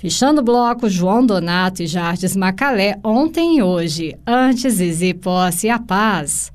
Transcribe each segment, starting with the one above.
Fechando o bloco, João Donato e Jardes Macalé, ontem e hoje. Antes, Zizi Posse e a Paz.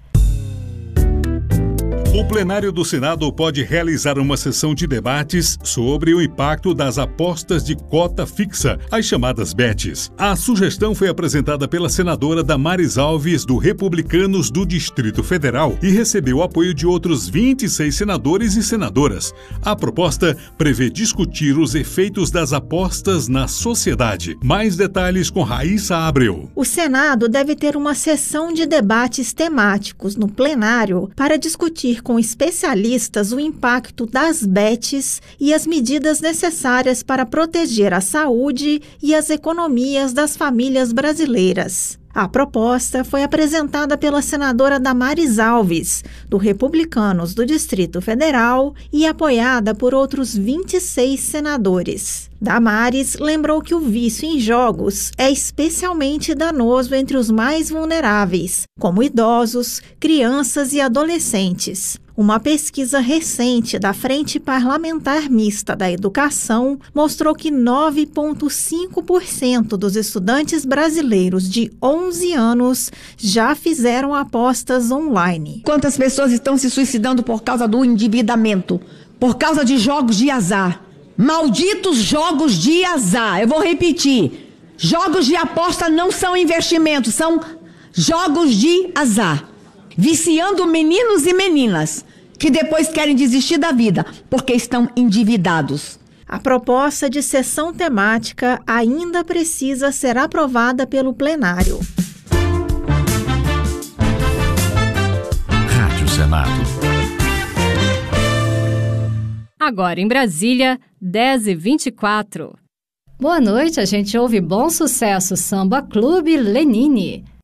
O plenário do Senado pode realizar uma sessão de debates sobre o impacto das apostas de cota fixa, as chamadas bets. A sugestão foi apresentada pela senadora Damares Alves, do Republicanos do Distrito Federal, e recebeu apoio de outros 26 senadores e senadoras. A proposta prevê discutir os efeitos das apostas na sociedade. Mais detalhes com Raíssa Abreu. O Senado deve ter uma sessão de debates temáticos no plenário para discutir com especialistas o impacto das bets e as medidas necessárias para proteger a saúde e as economias das famílias brasileiras. A proposta foi apresentada pela senadora Damares Alves, do Republicanos do Distrito Federal, e apoiada por outros 26 senadores. Damares lembrou que o vício em jogos é especialmente danoso entre os mais vulneráveis, como idosos, crianças e adolescentes. Uma pesquisa recente da Frente Parlamentar Mista da Educação mostrou que 9,5% dos estudantes brasileiros de 11 anos já fizeram apostas online. Quantas pessoas estão se suicidando por causa do endividamento, por causa de jogos de azar? Malditos jogos de azar. Eu vou repetir. Jogos de aposta não são investimentos, são jogos de azar. Viciando meninos e meninas que depois querem desistir da vida porque estão endividados. A proposta de sessão temática ainda precisa ser aprovada pelo plenário. Rádio Senado. Agora em Brasília, 10h24. Boa noite, a gente ouve Bom Sucesso Samba Clube Lenine.